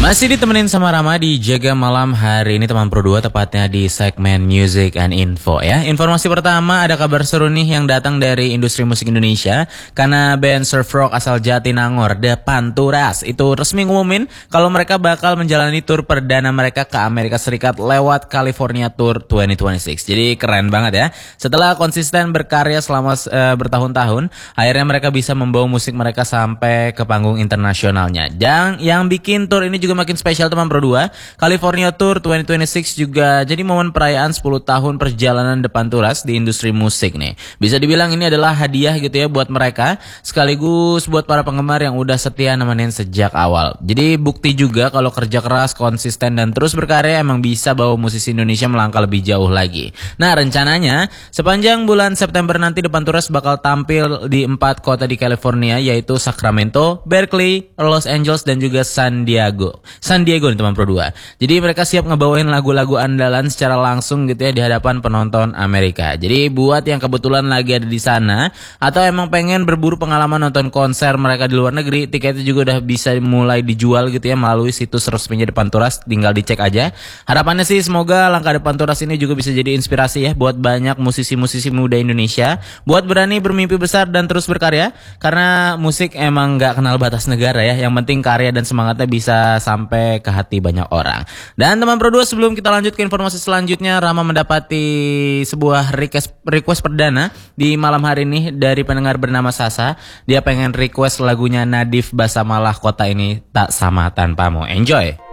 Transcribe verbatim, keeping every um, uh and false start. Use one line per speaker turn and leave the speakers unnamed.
Masih ditemenin sama Rama di Jaga Malam hari ini teman Pro dua, tepatnya di segmen Music and Info ya. Informasi pertama, ada kabar seru nih yang datang dari industri musik Indonesia. Karena band surf rock asal Jatinangor, The Panturas, itu resmi ngumumin kalau mereka bakal menjalani tur perdana mereka ke Amerika Serikat lewat California Tour dua ribu dua puluh enam. Jadi keren banget ya. Setelah konsisten berkarya selama uh, bertahun-tahun, akhirnya mereka bisa membawa musik mereka sampai ke panggung internasionalnya. Dan yang bikin tour ini juga makin spesial teman Pro dua, California Tour dua ribu dua puluh enam juga jadi momen perayaan sepuluh tahun perjalanan The Panturas di industri musik nih. Bisa dibilang ini adalah hadiah gitu ya buat mereka, sekaligus buat para penggemar yang udah setia nemenin sejak awal. Jadi bukti juga kalau kerja keras, konsisten dan terus berkarya emang bisa bawa musisi Indonesia melangkah lebih jauh lagi. Nah, rencananya sepanjang bulan September nanti The Panturas bakal tampil di empat kota di California, yaitu Sacramento, Berkeley, Los Angeles dan juga San Diego. San Diego nih teman Pro dua. Jadi mereka siap ngebawain lagu-lagu andalan secara langsung gitu ya di hadapan penonton Amerika. Jadi buat yang kebetulan lagi ada di sana atau emang pengen berburu pengalaman nonton konser mereka di luar negeri, tiketnya juga udah bisa mulai dijual gitu ya melalui situs resminya The Panturas, tinggal dicek aja. Harapannya sih semoga langkah The Panturas ini juga bisa jadi inspirasi ya buat banyak musisi-musisi muda Indonesia buat berani bermimpi besar dan terus berkarya, karena musik emang gak kenal batas negara ya. Yang penting karya dan semangatnya bisa sampai ke hati banyak orang. Dan teman Pro dua, sebelum kita lanjut ke informasi selanjutnya, Rama mendapati sebuah request request perdana di malam hari ini dari pendengar bernama Sasa. Dia pengen request lagunya Nadif Basamalah, Kota Ini Tak Sama Tanpamu. Enjoy.